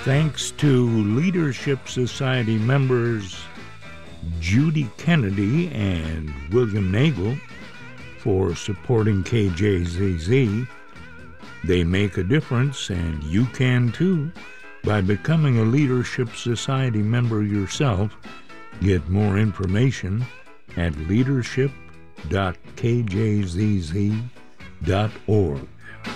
Thanks to Leadership Society members Judy Kennedy and William Nagel for supporting KJZZ. They make a difference, and you can too, by becoming a Leadership Society member yourself. Get more information at leadership.kjzz.org.